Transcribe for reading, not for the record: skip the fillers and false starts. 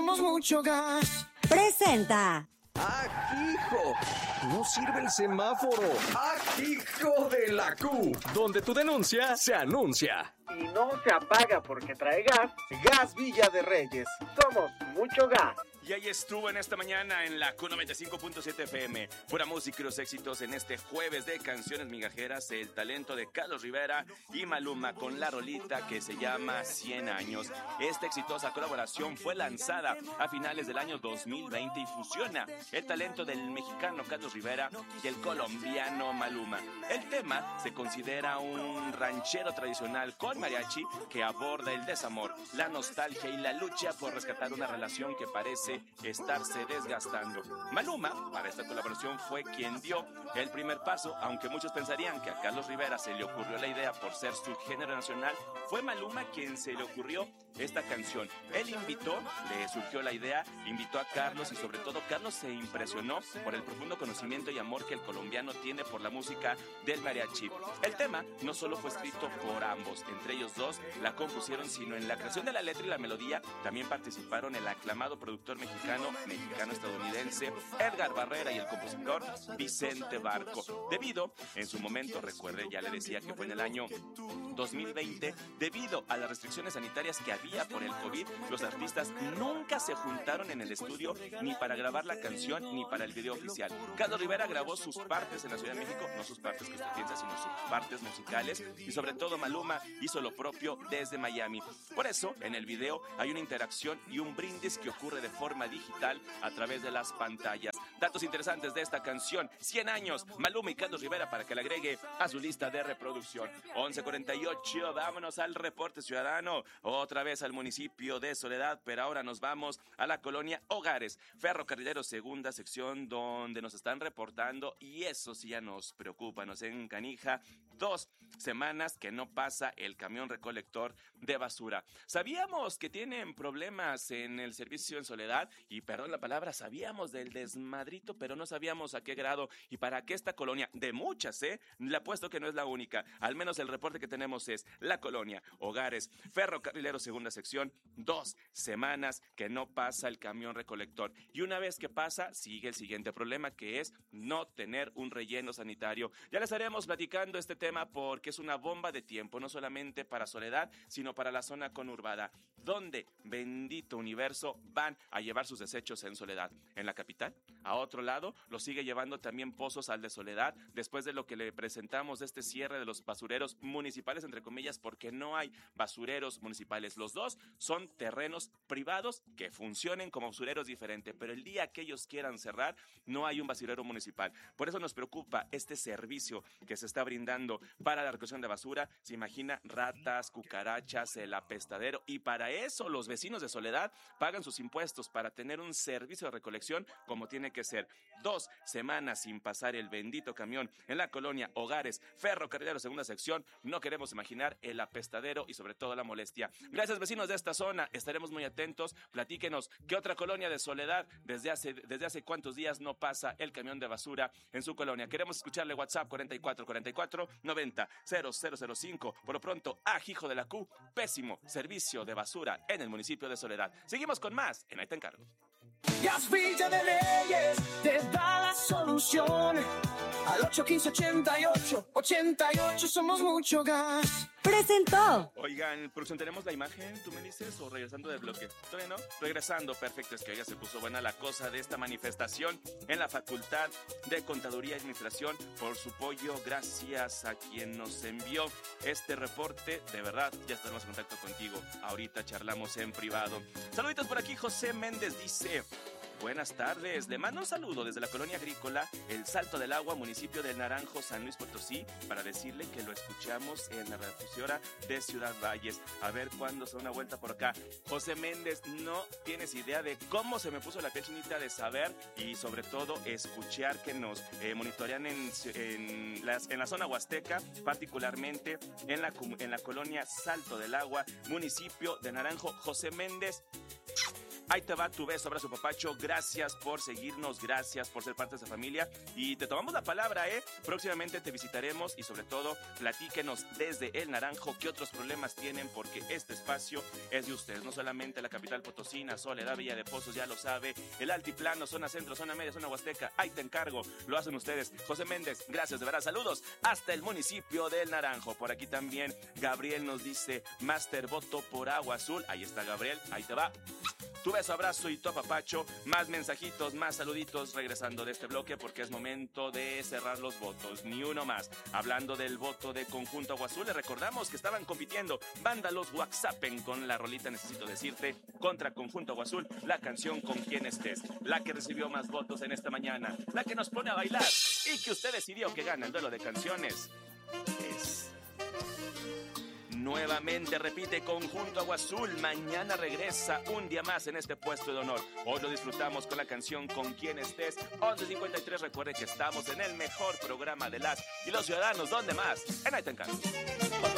somos mucho gas. Presenta. ¡Ajijo! No sirve el semáforo. ¡Ajijo de la Q! Donde tu denuncia se anuncia. Y no se apaga porque trae gas. Gas Villa de Reyes. Somos mucho gas. Y ahí estuvo en esta mañana en la Q95.7 FM. Pura música y los éxitos en este jueves de canciones migajeras. El talento de Carlos Rivera y Maluma con la rolita que se llama 100 años. Esta exitosa colaboración fue lanzada a finales del año 2020 y fusiona el talento del mexicano Carlos Rivera y el colombiano Maluma. El tema se considera un ranchero tradicional con mariachi que aborda el desamor, la nostalgia y la lucha por rescatar una relación que parece estarse desgastando. Maluma, para esta colaboración, fue quien dio el primer paso, aunque muchos pensarían que a Carlos Rivera se le ocurrió la idea por ser su género nacional. Fue Maluma quien se le ocurrió esta canción. Él invitó, le surgió la idea, invitó a Carlos y sobre todo Carlos se impresionó por el profundo conocimiento y amor que el colombiano tiene por la música del mariachi. El tema no solo fue escrito por ambos, entre ellos dos la compusieron, sino en la creación de la letra y la melodía también participaron el aclamado productor mexicano-estadounidense Edgar Barrera y el compositor Vicente Barco. Debido, en su momento, recuerde, ya le decía que fue en el año 2020, debido a las restricciones sanitarias que había por el COVID, los artistas nunca se juntaron en el estudio ni para grabar la canción ni para el video oficial. Carlos Rivera grabó sus partes en la Ciudad de México, no sus partes que usted piensa, sino sus partes musicales, y sobre todo Maluma hizo lo propio desde Miami. Por eso, en el video hay una interacción y un brindis que ocurre de forma digital a través de las pantallas. Datos interesantes de esta canción: 100 años, Maluma y Carlos Rivera, para que la agregue a su lista de reproducción. 11:48, vámonos al reporte ciudadano, otra vez al municipio de Soledad, pero ahora nos vamos a la colonia Hogares, Ferrocarrilero Segunda Sección, donde nos están reportando, y eso sí ya nos preocupa, nos encanija, 2 semanas que no pasa el camión recolector de basura. Sabíamos que tienen problemas en el servicio en Soledad, y perdón la palabra, sabíamos del desmadrito, pero no sabíamos a qué grado y para qué esta colonia, de muchas, le apuesto que no es la única, al menos el reporte que tenemos es la colonia Hogares, Ferrocarrilero Segunda Sección, 2 semanas que no pasa el camión recolector, y una vez que pasa, sigue el siguiente problema, que es no tener un relleno sanitario. Ya les estaremos platicando este tema porque es una bomba de tiempo, no solamente para Soledad, sino para la zona conurbada, donde, bendito universo, van a llevar sus desechos en Soledad. En la capital, a otro lado, lo sigue llevando también Pozos al de Soledad, después de lo que le presentamos de este cierre de los basureros municipales, entre comillas, porque no hay basureros municipales. Los dos son terrenos privados que funcionen como basureros diferentes, pero el día que ellos quieran cerrar, no hay un basurero municipal. Por eso nos preocupa este servicio que se está brindando para la recolección de basura. Se imagina ratas, cucarachas, el apestadero, y para eso los vecinos de Soledad pagan sus impuestos para tener un servicio de recolección como tiene que ser. 2 semanas sin pasar el bendito camión en la colonia Hogares, Ferrocarrilero Segunda Sección. No queremos imaginar el apestadero y sobre todo la molestia. Gracias, vecinos de esta zona, estaremos muy atentos. Platíquenos qué otra colonia de Soledad desde hace cuántos días no pasa el camión de basura en su colonia. Queremos escucharle. WhatsApp 4444-90-0005. Por lo pronto, ajijo de la Q, pésimo servicio de basura en el municipio de Soledad. Seguimos con más en Ahí te encargo. Gas Villa de Reyes te da la solución. Al 815-88-88 somos mucho gas. Presentó. Oigan, producción, ¿tenemos la imagen? ¿Tú me dices? ¿O regresando del bloque? ¿Todavía no? Regresando, perfecto. Es que ya se puso buena la cosa de esta manifestación en la Facultad de Contaduría y Administración. Por su apoyo, gracias a quien nos envió este reporte. De verdad, ya estamos en contacto contigo. Ahorita charlamos en privado. Saluditos por aquí. José Méndez dice: buenas tardes, le mando un saludo desde la colonia agrícola El Salto del Agua, municipio del Naranjo, San Luis Potosí, para decirle que lo escuchamos en la radiodifusora de Ciudad Valles. A ver cuándo se da una vuelta por acá. José Méndez, no tienes idea de cómo se me puso la piel chinita de saber y sobre todo escuchar que nos monitorean en la zona huasteca, particularmente en la colonia Salto del Agua, municipio de Naranjo. José Méndez, Ahí te va tu beso, abrazo, papacho. Gracias por seguirnos, gracias por ser parte de esta familia. Y te tomamos la palabra, Próximamente te visitaremos y sobre todo platíquenos desde El Naranjo qué otros problemas tienen, porque este espacio es de ustedes. No solamente la capital potosina, Soledad, Villa de Pozos, ya lo sabe, el altiplano, zona centro, zona media, zona huasteca. Ahí te encargo, lo hacen ustedes. José Méndez, gracias de verdad. Saludos hasta el municipio del Naranjo. Por aquí también Gabriel nos dice, Master, voto por Agua Azul. Ahí está Gabriel, ahí te va tu beso, abrazo y tu apapacho. Más mensajitos, más saluditos regresando de este bloque, porque es momento de cerrar los votos. Ni uno más. Hablando del voto de Conjunto Agua Azul, les recordamos que estaban compitiendo Vándalos WhatsAppen con la rolita Necesito Decirte contra Conjunto Agua Azul, la canción Con Quien Estés. La que recibió más votos en esta mañana, la que nos pone a bailar y que usted decidió que gana el duelo de canciones es... Nuevamente repite Conjunto Agua Azul. Mañana regresa un día más en este puesto de honor. Hoy lo disfrutamos con la canción Con Quien Estés. 11:53. Recuerde que estamos en el mejor programa de las y los ciudadanos. ¿Dónde más? En Ahí te encargo.